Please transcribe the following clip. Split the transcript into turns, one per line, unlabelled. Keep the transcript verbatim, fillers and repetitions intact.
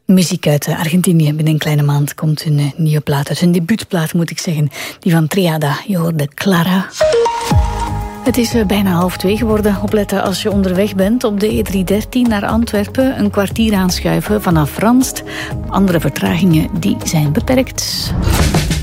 Muziek uit Argentinië. Binnen een kleine maand komt hun uh, nieuwe plaat uit. Hun debuutplaat, moet ik zeggen. Die van Triada. Je hoorde Clara. Het is uh, bijna half twee geworden. Opletten als je onderweg bent op de E driehonderddertien naar Antwerpen. Een kwartier aanschuiven vanaf Ranst. Andere vertragingen die zijn beperkt.